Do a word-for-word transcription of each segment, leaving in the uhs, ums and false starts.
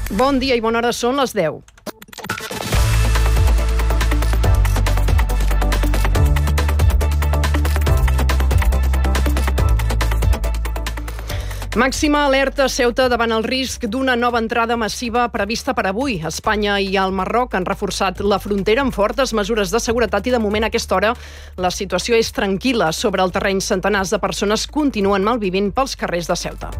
Bon dia i bona hora, són les deu. Màxima alerta a Ceuta davant el risc d'una nova entrada massiva prevista per avui. Espanya i el Marroc han reforçat la frontera amb fortes mesures de seguretat i de moment a aquesta hora la situació és tranquil·la. Sobre el terreny, centenars de persones continuen malvivint pels carrers de Ceuta.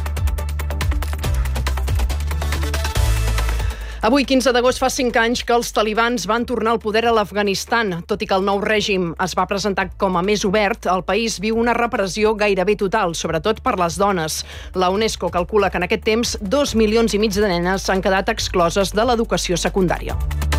Avui, quinze d'agost, fa cinc anys que els talibans van tornar al poder a l'Afganistan. Tot i que el nou règim es va presentar com a més obert, el país viu una repressió gairebé total, sobretot per les dones. La UNESCO calcula que en aquest temps dos milions i mig de nenes han quedat excloses de l'educació secundària.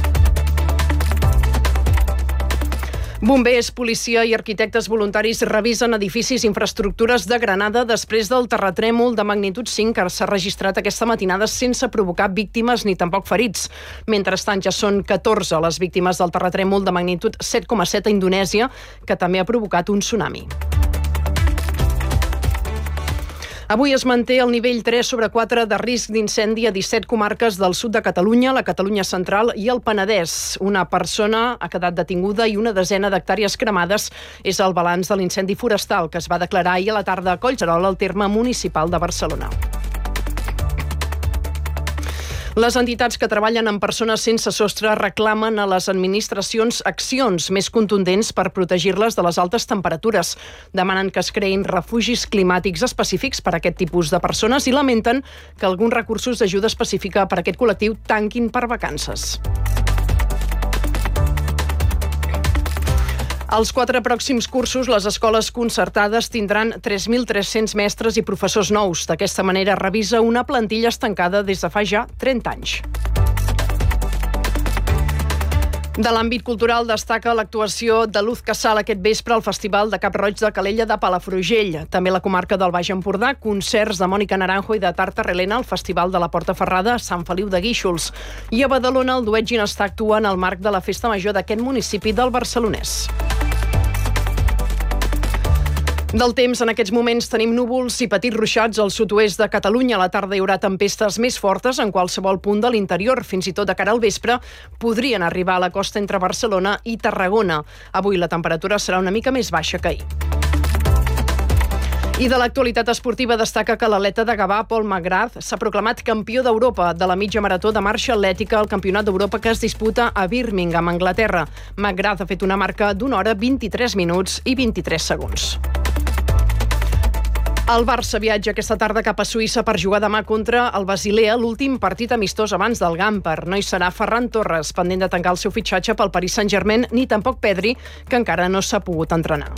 Bombers, policia i arquitectes voluntaris revisen edificis i infraestructures de Granada després del terratrèmol de magnitud cinc que s'ha registrat aquesta matinada sense provocar víctimes ni tampoc ferits. Mentrestant, ja són catorze les víctimes del terratrèmol de magnitud set coma set a Indonèsia, que també ha provocat un tsunami. Avui es manté el nivell tres sobre quatre de risc d'incendi a disset comarques del sud de Catalunya, la Catalunya central i el Penedès. Una persona ha quedat detinguda i una desena d'hectàrees cremades és el balanç de l'incendi forestal que es va declarar ahir a la tarda a Collserola, al terme municipal de Barcelona. Les entitats que treballen amb persones sense sostre reclamen a les administracions accions més contundents per protegir-les de les altes temperatures. Demanen que es creïn refugis climàtics específics per a aquest tipus de persones i lamenten que alguns recursos d'ajuda específica per a aquest col·lectiu tanquin per vacances. Als quatre pròxims cursos, les escoles concertades tindran tres mil tres-cents mestres i professors nous. D'aquesta manera, revisa una plantilla estancada des de fa ja trenta anys. De l'àmbit cultural destaca l'actuació de Luz Casal aquest vespre al Festival de Cap-roig de Calella de Palafrugell. També la comarca del Baix Empordà, concerts de Mònica Naranjo i de Tarta Relena al Festival de la Porta Ferrada a Sant Feliu de Guíxols. I a Badalona el duet Ginestar actua en el marc de la Festa Major d'aquest municipi del Barcelonès. Del temps, en aquests moments tenim núvols i petits ruixats al sud-oest de Catalunya. A la tarda hi haurà tempestes més fortes en qualsevol punt de l'interior. Fins i tot de cara al vespre podrien arribar a la costa entre Barcelona i Tarragona. Avui la temperatura serà una mica més baixa que ahir. I de l'actualitat esportiva destaca que l'atleta de Gavà, Pol McGrath, s'ha proclamat campió d'Europa de la mitja marató de marxa atlètica al Campionat d'Europa que es disputa a Birmingham, Anglaterra. McGrath ha fet una marca d'una hora, vint-i-tres minuts i vint-i-tres segons. El Barça viatja aquesta tarda cap a Suïssa per jugar demà contra el Basilea, l'últim partit amistós abans del Gamper. No hi serà Ferran Torres, pendent de tancar el seu fitxatge pel Paris Saint-Germain, ni tampoc Pedri, que encara no s'ha pogut entrenar.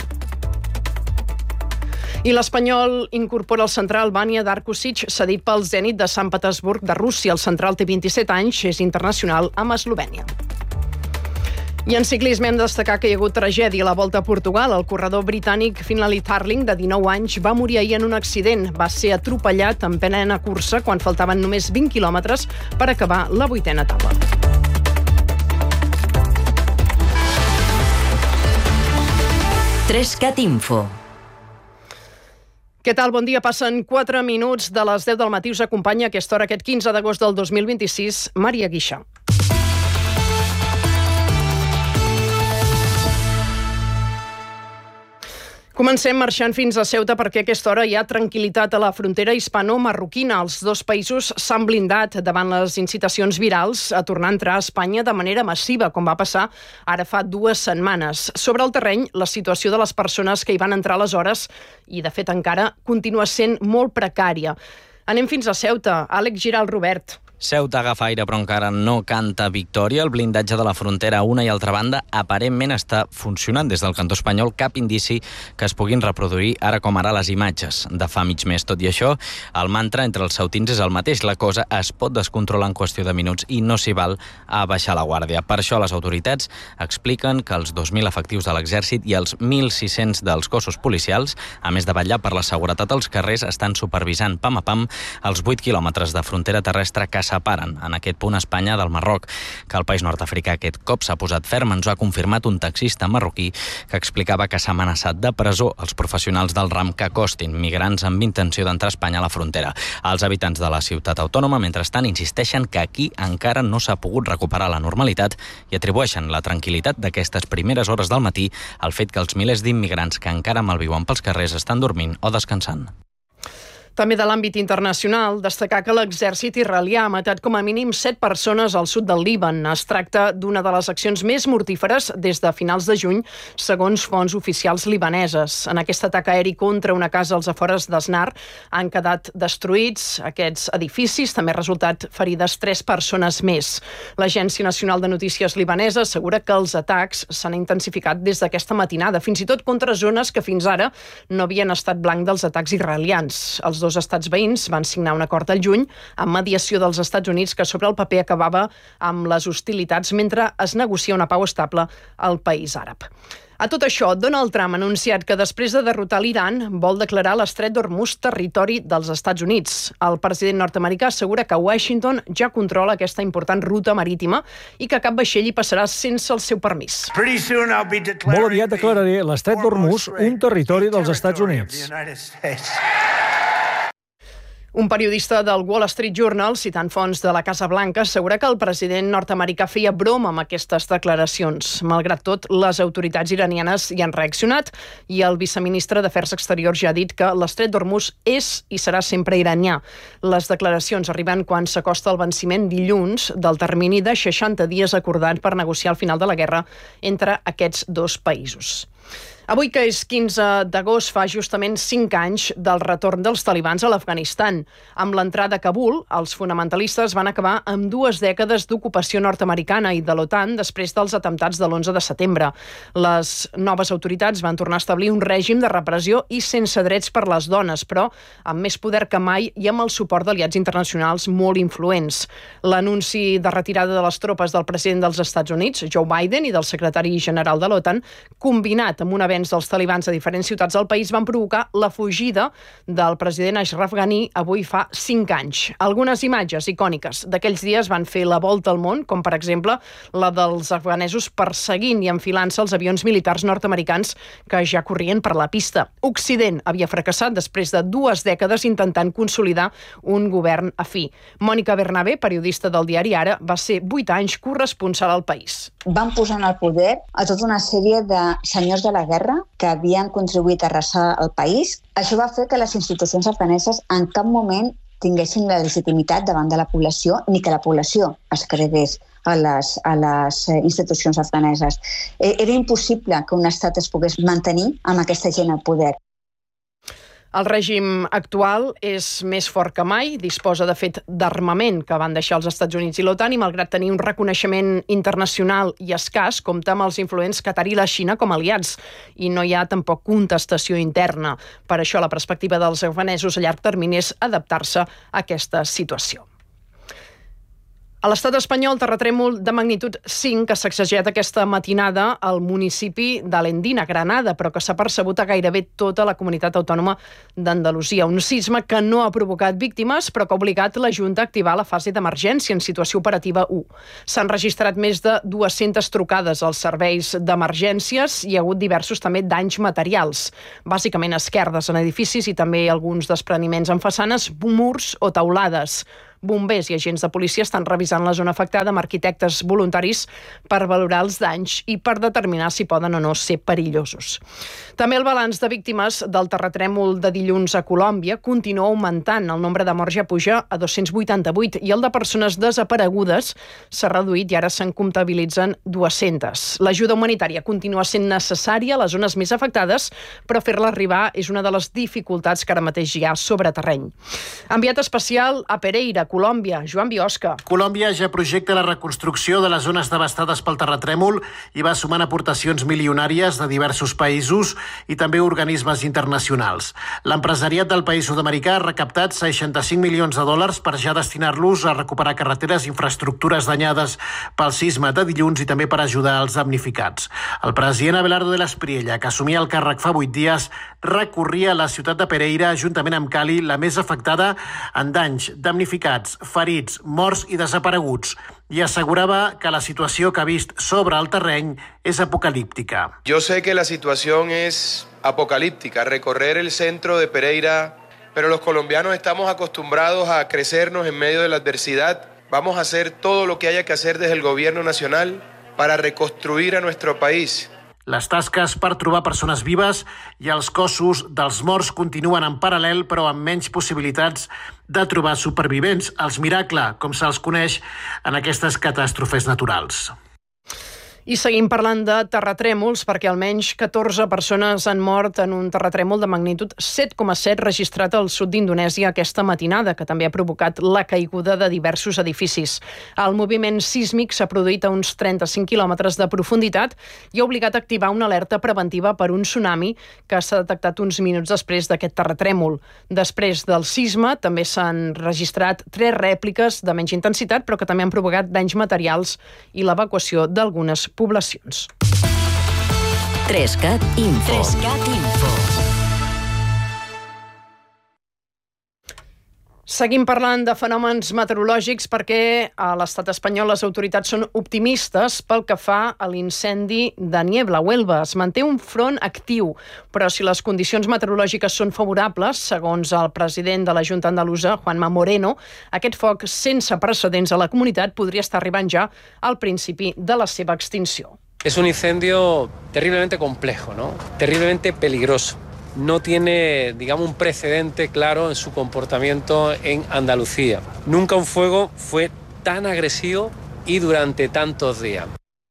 I l'Espanyol incorpora el central Vanja Darkušić, cedit pel Zenit de Sant Petersburg de Rússia. El central té vint-i-set anys, és internacional amb Eslovènia. I en ciclisme hem de destacar que hi ha hagut tragèdia a la Volta a Portugal. El corredor britànic Finlay Tarling, de dinou anys, va morir ahir en un accident. Va ser atropellat en plena cursa quan faltaven només vint quilòmetres per acabar la vuitena etapa. Trescat Info. Què tal? Bon dia. Passen quatre minuts de les deu del matí. Us acompanya a aquesta hora, aquest quinze d'agost del dos mil vint-i-sis, Maria Guixà. Comencem marxant fins a Ceuta perquè a aquesta hora hi ha tranquil·litat a la frontera hispano-marroquina. Els dos països s'han blindat davant les incitacions virals a tornar a entrar a Espanya de manera massiva, com va passar ara fa dues setmanes. Sobre el terreny, la situació de les persones que hi van entrar aleshores, i de fet encara, continua sent molt precària. Anem fins a Ceuta. Àlex Giral, Robert. Ceuta agafa aire però encara no canta victòria. El blindatge de la frontera a una i altra banda aparentment està funcionant. Des del cantó espanyol cap indici que es puguin reproduir ara com ara les imatges de fa mig mes. Tot i això, el mantra entre els ceutins és el mateix. La cosa es pot descontrolar en qüestió de minuts i no s'hi val a baixar la guàrdia. Per això les autoritats expliquen que els dos mil efectius de l'exèrcit i els mil sis-cents dels cossos policials, a més de vetllar per la seguretat als carrers, estan supervisant pam a pam els vuit quilòmetres de frontera terrestre que separen en aquest punt Espanya del Marroc. Que el país nord-africà aquest cop s'ha posat ferm ens ho ha confirmat un taxista marroquí que explicava que s'ha amenaçat de presó els professionals del ram que acostin migrants amb intenció d'entrar a Espanya a la frontera. Els habitants de la ciutat autònoma, mentrestant, insisteixen que aquí encara no s'ha pogut recuperar la normalitat i atribueixen la tranquil·litat d'aquestes primeres hores del matí al fet que els milers d'immigrants que encara malviuen pels carrers estan dormint o descansant. També de l'àmbit internacional, destacar que l'exèrcit israelià ha matat com a mínim set persones al sud del Líban. Es tracta d'una de les accions més mortíferes des de finals de juny, segons fonts oficials libaneses. En aquest atac aeri contra una casa als afores d'Asnar han quedat destruïts aquests edificis, també ha resultat ferides tres persones més. L'Agència Nacional de Notícies libanesa assegura que els atacs s'han intensificat des d'aquesta matinada, fins i tot contra zones que fins ara no havien estat blanc dels atacs israelians. Els dos estats veïns van signar un acord al juny amb mediació dels Estats Units que sobre el paper acabava amb les hostilitats mentre es negocia una pau estable al país àrab. A tot això, Donald Trump ha anunciat que després de derrotar l'Iran vol declarar l'estret d'Hormuz territori dels Estats Units. El president nord-americà assegura que Washington ja controla aquesta important ruta marítima i que cap vaixell hi passarà sense el seu permís. Molt aviat declararé l'estret d'Hormuz un territori dels Estats Units. Un periodista del Wall Street Journal, citant fonts de la Casa Blanca, assegura que el president nord-americà feia broma amb aquestes declaracions. Malgrat tot, les autoritats iranianes hi han reaccionat i el viceministre d'Afers Exteriors ja ha dit que l'estret d'Hormuz és i serà sempre iranià. Les declaracions arriben quan s'acosta el venciment dilluns del termini de seixanta dies acordat per negociar el final de la guerra entre aquests dos països. Avui, que és quinze d'agost, fa justament cinc anys del retorn dels talibans a l'Afganistan. Amb l'entrada a Kabul, els fonamentalistes van acabar amb dues dècades d'ocupació nord-americana i de l'OTAN després dels atemptats de l'onze de setembre. Les noves autoritats van tornar a establir un règim de repressió i sense drets per les dones, però amb més poder que mai i amb el suport d'aliats internacionals molt influents. L'anunci de retirada de les tropes del president dels Estats Units, Joe Biden, i del secretari general de l'OTAN, combinat amb una avenç dels talibans a diferents ciutats del país, van provocar la fugida del president Ashraf Ghani avui fa cinc anys. Algunes imatges icòniques d'aquells dies van fer la volta al món, com per exemple la dels afganesos perseguint i enfilant-se els avions militars nord-americans que ja corrien per la pista. Occident havia fracassat després de dues dècades intentant consolidar un govern afí. Mònica Bernabé, periodista del diari Ara, va ser vuit anys corresponsal al país. Van posar en el poder a tota una sèrie de senyors de la guerra que havien contribuït a arrasar el país. Això va fer que les institucions afganeses en cap moment tinguessin la legitimitat davant de la població ni que la població es cregués a les, a les institucions afganeses. Era impossible que un estat es pogués mantenir amb aquesta gent al poder. El règim actual és més fort que mai, disposa de fet d'armament que van deixar els Estats Units i l'OTAN i malgrat tenir un reconeixement internacional i escàs, compta amb els influents Qatar i la Xina com aliats i no hi ha tampoc contestació interna. Per això la perspectiva dels afganesos a llarg termini és adaptar-se a aquesta situació. A l'estat espanyol, terratrèmol de magnitud cinc que s'ha sacsejat aquesta matinada al municipi d'Alendín, a Granada, però que s'ha percebut a gairebé tota la comunitat autònoma d'Andalusia. Un sisme que no ha provocat víctimes, però que ha obligat la Junta a activar la fase d'emergència en situació operativa u. S'han registrat més de dues-centes trucades als serveis d'emergències i hi ha hagut diversos també danys materials, bàsicament esquerdes en edificis i també alguns despreniments en façanes, murs o teulades. Bombers i agents de policia estan revisant la zona afectada amb arquitectes voluntaris per valorar els danys i per determinar si poden o no ser perillosos. També el balanç de víctimes del terratrèmol de dilluns a Colòmbia continua augmentant. El nombre de morts ja puja a dos-cents vuitanta-vuit i el de persones desaparegudes s'ha reduït i ara se'n comptabilitzen dues-centes. L'ajuda humanitària continua sent necessària a les zones més afectades, però fer-la arribar és una de les dificultats que ara mateix hi ha sobre terreny. Enviat especial a Pereira, Colòmbia. Joan Biosca. Colòmbia ja projecta la reconstrucció de les zones devastades pel terratrèmol i va sumant aportacions milionàries de diversos països i també organismes internacionals. L'empresariat del país sud-americà ha recaptat seixanta-cinc milions de dòlars per ja destinar-los a recuperar carreteres i infraestructures danyades pel sisme de dilluns i també per ajudar als damnificats. El president Abelardo de l'Espriella, que assumia el càrrec fa vuit dies, recorria a la ciutat de Pereira, juntament amb Cali, la més afectada en danys, damnificats infectats, ferits, morts i desapareguts, i assegurava que la situació que ha vist sobre el terreny és apocalíptica. Yo sé que la situación es apocalíptica, recorrer el centro de Pereira, pero los colombianos estamos acostumbrados a crecernos en medio de la adversidad. Vamos a hacer todo lo que haya que hacer desde el gobierno nacional para reconstruir a nuestro país. Les tasques per trobar persones vives i els cossos dels morts continuen en paral·lel, però amb menys possibilitats de trobar supervivents, els miracles, com se'ls coneix en aquestes catàstrofes naturals. I seguim parlant de terratrèmols perquè almenys catorze persones han mort en un terratrèmol de magnitud set coma set registrat al sud d'Indonèsia aquesta matinada, que també ha provocat la caiguda de diversos edificis. El moviment sísmic s'ha produït a uns trenta-cinc quilòmetres de profunditat i ha obligat a activar una alerta preventiva per un tsunami que s'ha detectat uns minuts després d'aquest terratrèmol. Després del sisme també s'han registrat tres rèpliques de menys intensitat, però que també han provocat danys materials i l'evacuació d'algunes poblacions. tres cat Info. tres cat Info. Seguim parlant de fenòmens meteorològics perquè a l'estat espanyol les autoritats són optimistes pel que fa a l'incendi de Niebla, a Huelva. Es manté un front actiu, però si les condicions meteorològiques són favorables, segons el president de la Junta Andalusa, Juanma Moreno, aquest foc sense precedents a la comunitat podria estar arribant ja al principi de la seva extinció. Es un incendio terriblemente complejo, ¿no? Terriblemente peligroso. No tiene, digamos, un precedente claro en su comportamiento en Andalucía. Nunca un fuego fue tan agresivo y durante tantos días.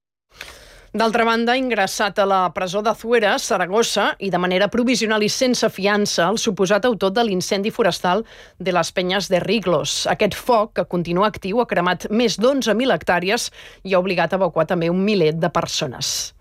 D'altra banda, ingressat a la presó de Zuera, Saragossa, i de manera provisional i sense fiança, el suposat autor de l'incendi forestal de les Penyes de Riglos. Aquest foc, que continua actiu, ha cremat més d'onze mil hectàrees i ha obligat a evacuar també un miler de persones.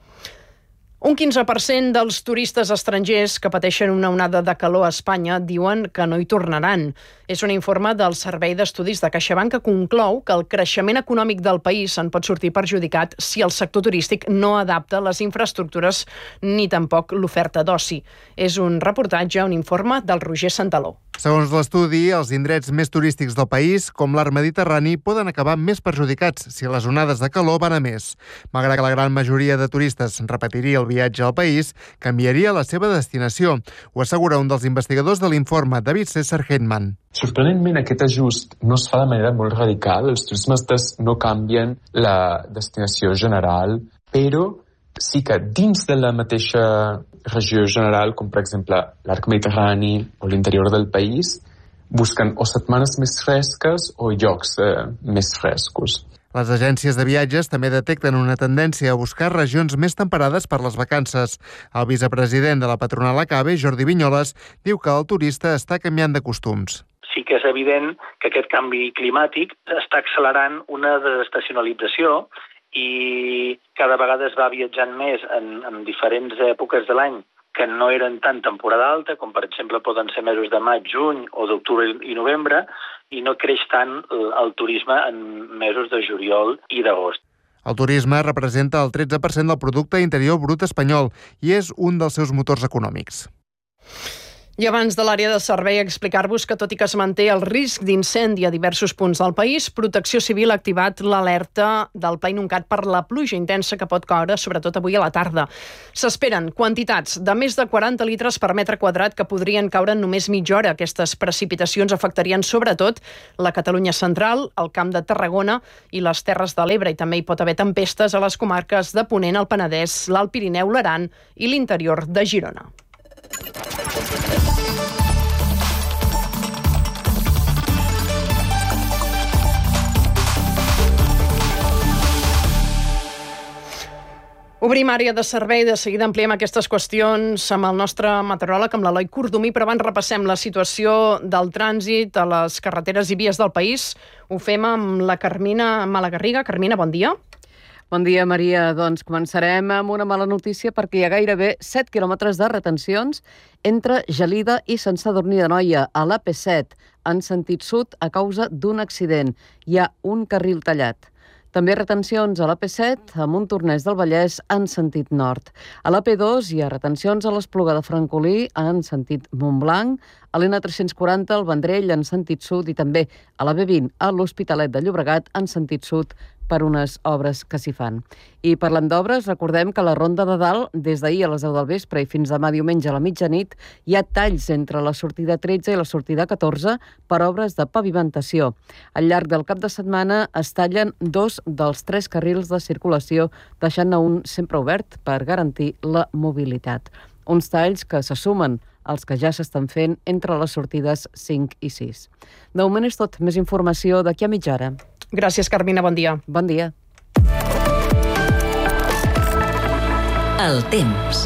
Un quinze per cent dels turistes estrangers que pateixen una onada de calor a Espanya diuen que no hi tornaran. És un informe del Servei d'Estudis de CaixaBank que conclou que el creixement econòmic del país en pot sortir perjudicat si el sector turístic no adapta les infraestructures ni tampoc l'oferta d'oci. És un reportatge, un informe del Roger Santaló. Segons l'estudi, els indrets més turístics del país, com l'art mediterrani, poden acabar més perjudicats si les onades de calor van a més. Malgrat que la gran majoria de turistes repetiria el viatge al país, canviaria la seva destinació. Ho assegura un dels investigadors de l'informe, David César Hetman. Sorprenentment, aquest ajust no es fa de manera molt radical. Els turismes no canvien la destinació general, però sí que dins de la mateixa regió general, com per exemple l'arc mediterrani o l'interior del país, busquen o setmanes més fresques o llocs eh, més frescos. Les agències de viatges també detecten una tendència a buscar regions més temperades per les vacances. El vicepresident de la patronal ACABE, Jordi Vinyoles, diu que el turista està canviant de costums. Sí que és evident que aquest canvi climàtic està accelerant una desestacionalització i cada vegada es va viatjant més en, en diferents èpoques de l'any que no eren tan temporada alta, com per exemple poden ser mesos de maig, juny o d'octubre i novembre, i no creix tant el turisme en mesos de juliol i d'agost. El turisme representa el tretze per cent del producte interior brut espanyol i és un dels seus motors econòmics. I abans de l'àrea de servei, explicar-vos que tot i que es manté el risc d'incendi a diversos punts del país, Protecció Civil ha activat l'alerta del Pla Inuncat per la pluja intensa que pot caure, sobretot avui a la tarda. S'esperen quantitats de més de quaranta litres per metre quadrat que podrien caure en només mitja hora. Aquestes precipitacions afectarien sobretot la Catalunya central, el Camp de Tarragona i les Terres de l'Ebre, i també hi pot haver tempestes a les comarques de Ponent, el Penedès, l'Alt Pirineu, l'Aran i l'interior de Girona. Obrim àrea de servei, de seguida ampliem aquestes qüestions amb el nostre meteoròleg, amb l'Eloi Cordomí, però abans repassem la situació del trànsit a les carreteres i vies del país. Ho fem amb la Carmina Malagarriga. Carmina, bon dia. Bon dia, Maria. Doncs començarem amb una mala notícia perquè hi ha gairebé set quilòmetres de retencions entre Gelida i Sant Sadurní d'Anoia, a l'A P set, en sentit sud a causa d'un accident. Hi ha un carril tallat. També retencions a l'A P set a Montornès del Vallès en sentit nord. A l'A P dos hi ha retencions a l'Espluga de Francolí en sentit Montblanc, a l'N tres-cents quaranta al Vendrell en sentit sud i també a la B vint a l'Hospitalet de Llobregat en sentit sud per unes obres que s'hi fan. I parlant d'obres, recordem que la Ronda de Dalt, des d'ahir a les deu del vespre i fins demà diumenge a la mitjanit, hi ha talls entre la sortida tretze i la sortida catorze per obres de pavimentació. Al llarg del cap de setmana es tallen dos dels tres carrils de circulació, deixant-ne un sempre obert per garantir la mobilitat. Uns talls que se sumen als que ja s'estan fent entre les sortides cinc i sis. De moment és tot. Més informació d'aquí a mitja hora. Gràcies, Carmina. Bon dia. Bon dia. El temps.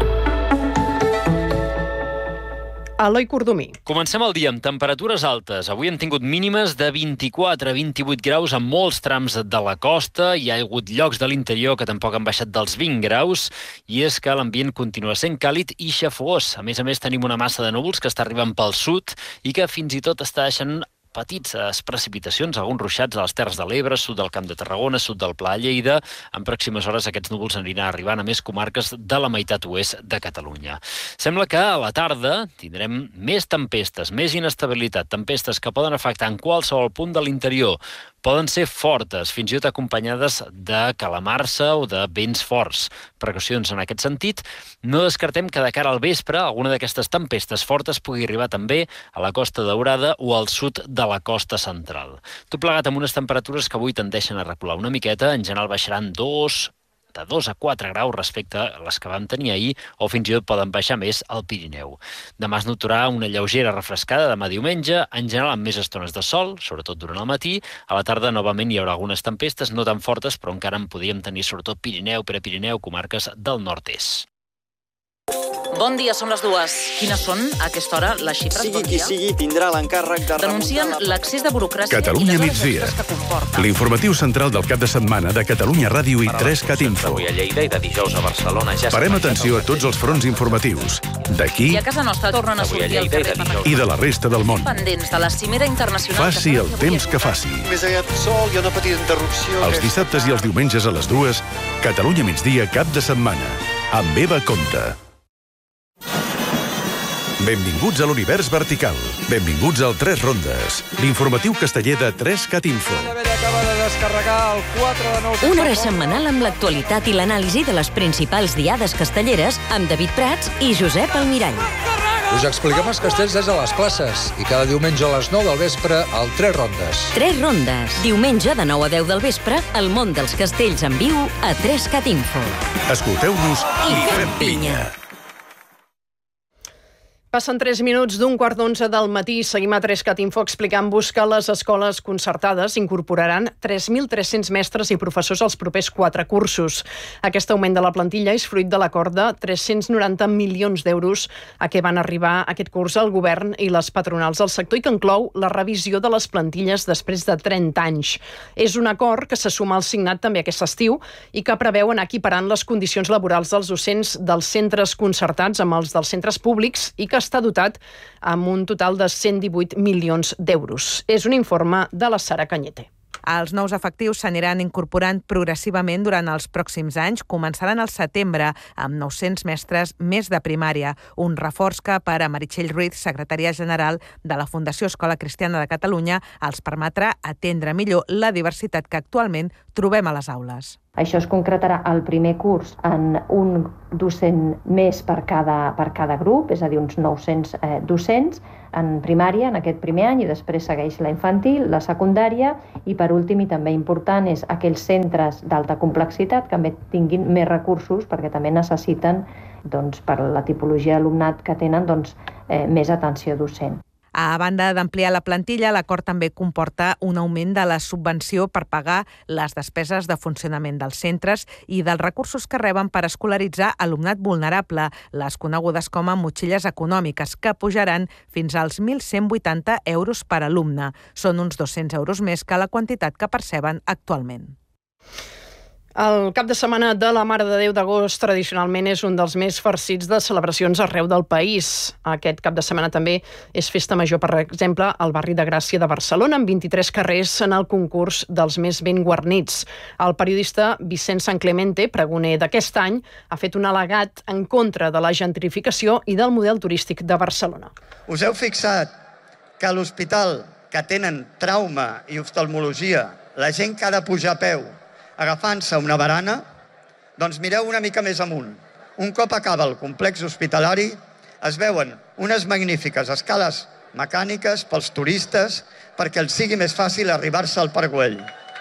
Eloi Cordomí. Comencem el dia amb temperatures altes. Avui hem tingut mínimes de vint-i-quatre a vint-i-vuit graus en molts trams de la costa. Hi ha hagut llocs de l'interior que tampoc han baixat dels vint graus. I és que l'ambient continua sent càlid i xafogós. A més a més, tenim una massa de núvols que està arribant pel sud i que fins i tot està deixant petites precipitacions, alguns ruixats a les Terres de l'Ebre, sud del Camp de Tarragona, sud del Pla de Lleida. En pròximes hores aquests núvols aniran arribant a més comarques de la meitat oest de Catalunya. Sembla que a la tarda tindrem més tempestes, més inestabilitat, tempestes que poden afectar en qualsevol punt de l'interior. Poden ser fortes, fins i tot acompanyades de calamarsa o de vents forts. Precaucions en aquest sentit. No descartem que de cara al vespre alguna d'aquestes tempestes fortes pugui arribar també a la Costa Daurada o al sud de la costa central. Tot plegat amb unes temperatures que avui tendeixen a recular una miqueta, en general baixaran dos, de dos a quatre graus respecte a les que vam tenir ahir, o fins i tot poden baixar més al Pirineu. Demà es notarà una lleugera refrescada demà diumenge, en general amb més estones de sol, sobretot durant el matí. A la tarda novament hi haurà algunes tempestes, no tan fortes, però encara en podríem tenir sobretot Pirineu, Prepirineu, comarques del nord-est. Bon dia, són les dues. Quines són, a aquesta hora, les xifres? Sigui bon qui sigui, tindrà l'encàrrec de Denuncien l'accés de burocràcia Catalunya i les migdia. que comporta. L'informatiu central del cap de setmana de Catalunya Ràdio i tres cat info. Avui a Lleida i de dijous a Barcelona ja Parem atenció a tots els fronts informatius, d'aquí I a casa nostra tornen a sortir al carrer per i de la resta del món. pendents de la cimera internacional. Faci el temps que faci. Més aviat sol, hi ha una petita interrupció. Els dissabtes i els diumenges a les dues, Catalunya migdia cap de setmana. Amb Eva Comte. Benvinguts a l'univers vertical. Benvinguts al tres rondes. L'informatiu casteller de tres cat info. Una hora setmanal amb l'actualitat i l'anàlisi de les principals diades castelleres amb David Prats i Josep Almirall. Us expliquem els castells des de les classes i cada diumenge a les nou del vespre al tres rondes. Tres rondes. Diumenge de nou a deu del vespre, el món dels castells en viu a tres cat info. Escolteu-nos i fem pinya. Passen tres minuts d'un quart d'onze del matí. Seguim a tres cat info explicant-vos que les escoles concertades incorporaran tres mil tres-cents mestres i professors als propers quatre cursos. Aquest augment de la plantilla és fruit de l'acord de tres-cents noranta milions d'euros a què van arribar aquest curs el govern i les patronals del sector i que inclou la revisió de les plantilles després de trenta anys. És un acord que se suma al signat també aquest estiu i que preveu anar equiparant les condicions laborals dels docents dels centres concertats amb els dels centres públics i que està dotat amb un total de cent divuit milions d'euros. És un informe de la Sara Cañete. Els nous efectius s'aniran incorporant progressivament durant els pròxims anys. Començaran al setembre amb nou-cents mestres més de primària. Un reforç que per a Meritxell Ruiz, secretària general de la Fundació Escola Cristiana de Catalunya, els permetrà atendre millor la diversitat que actualment trobem a les aules. Això es concretarà al primer curs en un docent més per cada, per cada grup, és a dir, uns nou-cents eh, docents en primària en aquest primer any i després segueix la infantil, la secundària i per últim i també important és aquells centres d'alta complexitat que també tinguin més recursos perquè també necessiten doncs, per la tipologia d'alumnat que tenen doncs, eh, més atenció docent. A banda d'ampliar la plantilla, l'acord també comporta un augment de la subvenció per pagar les despeses de funcionament dels centres i dels recursos que reben per escolaritzar alumnat vulnerable, les conegudes com a motxilles econòmiques, que pujaran fins als mil cent vuitanta euros per alumne. Són uns dos-cents euros més que la quantitat que perceben actualment. El cap de setmana de la Mare de Déu d'agost tradicionalment és un dels més farcits de celebracions arreu del país. Aquest cap de setmana també és festa major, per exemple, al barri de Gràcia de Barcelona, amb vint-i-tres carrers en el concurs dels més ben guarnits. El periodista Vicent Sanclemente, pregoner d'aquest any, ha fet un al·legat en contra de la gentrificació i del model turístic de Barcelona. Us heu fixat que a l'hospital que tenen trauma i oftalmologia, la gent que ha de pujar a peu agafant-se una barana, doncs mireu una mica més amunt. Un cop acaba el complex hospitalari, es veuen unes magnífiques escales mecàniques pels turistes perquè els sigui més fàcil arribar-se al Parc Güell.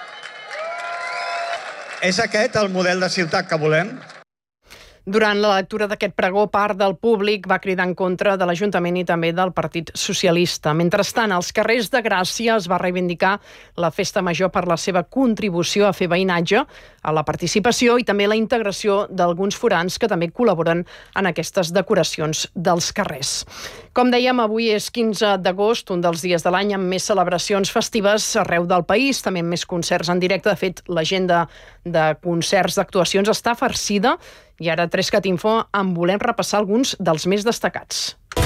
És aquest el model de ciutat que volem? Durant la lectura d'aquest pregó, part del públic va cridar en contra de l'Ajuntament i també del Partit Socialista. Mentrestant, als carrers de Gràcia es va reivindicar la festa major per la seva contribució a fer veïnatge, a la participació i també la integració d'alguns forans que també col·laboren en aquestes decoracions dels carrers. Com dèiem, avui és quinze d'agost, un dels dies de l'any amb més celebracions festives arreu del país, també amb més concerts en directe. De fet, l'agenda de concerts, d'actuacions està farcida. I ara, a tres cat info, en volem repassar alguns dels més destacats.